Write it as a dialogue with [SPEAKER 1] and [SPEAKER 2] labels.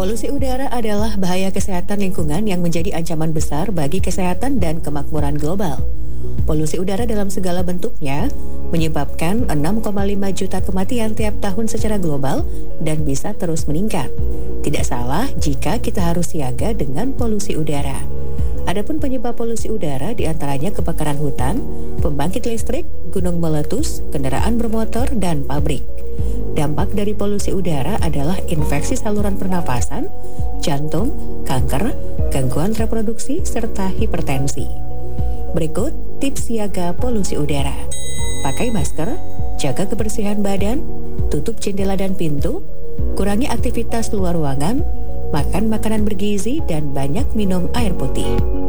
[SPEAKER 1] Polusi udara adalah bahaya kesehatan lingkungan yang menjadi ancaman besar bagi kesehatan dan kemakmuran global. Polusi udara dalam segala bentuknya menyebabkan 6,5 juta kematian tiap tahun secara global dan bisa terus meningkat. Tidak salah jika kita harus siaga dengan polusi udara. Adapun penyebab polusi udara diantaranya kebakaran hutan, pembangkit listrik, gunung meletus, kendaraan bermotor, dan pabrik. Dampak dari polusi udara adalah infeksi saluran pernapasan, jantung, kanker, gangguan reproduksi, serta hipertensi. Berikut tips siaga polusi udara. Pakai masker, jaga kebersihan badan, tutup jendela dan pintu, kurangi aktivitas luar ruangan, makan makanan bergizi, dan banyak minum air putih.